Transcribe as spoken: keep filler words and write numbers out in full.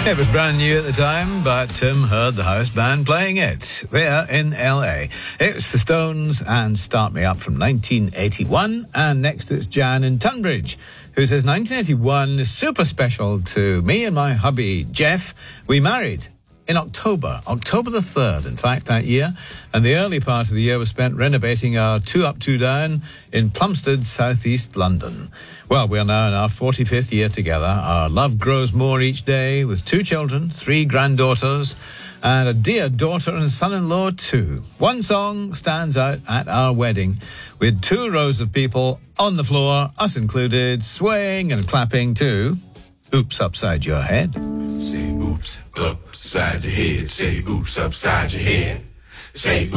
It was brand new at the time, but Tim heard the house band playing it there in L A. It's the Stones and Start Me Up from nineteen eighty-one, and next it's Jan in Tunbridge, who says nineteen eighty-one is super special to me and my hubby, Jeff. We married in October, October the third, in fact, that year, and the early part of the year was spent renovating our two up, two down in Plumstead, southeast London. Well, we are now in our forty-fifth year together. Our love grows more each day, with two children, three granddaughters, and a dear daughter and son-in-law too. One song stands out at our wedding, with two rows of people on the floor, us included, swaying and clapping to Oops Upside Your Head. Say oops upside your head. Say oops upside your head. Say oops.